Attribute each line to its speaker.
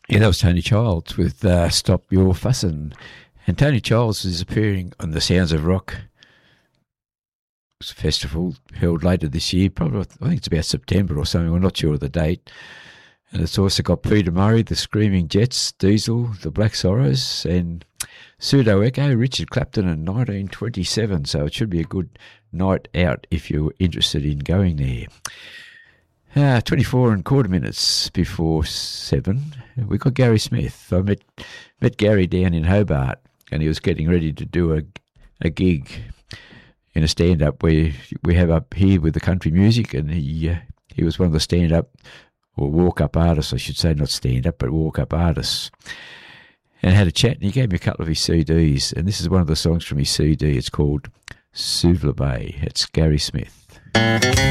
Speaker 1: Yeah, that was Tony Childs with Stop Your Fussin'. And Tony Childs is appearing on the Sounds of Rock festival held later this year. Probably, I think it's about September or something. I'm not sure of the date. And it's also got Peter Murray, the Screaming Jets, Diesel, the Black Sorrows, and Pseudo Echo, Richard Clapton in 1927. So it should be a good night out if you're interested in going there. 24 and quarter minutes before 7, we got Gary Smith. I met Gary down in Hobart, and he was getting ready to do a gig in a stand-up we have up here with the country music, and he was one of the stand-up or walk-up artists, I should say, not stand-up, but walk-up artists, and had a chat, and he gave me a couple of his CDs, and this is one of the songs from his CD. It's called Souvla Bay. It's Gary Smith.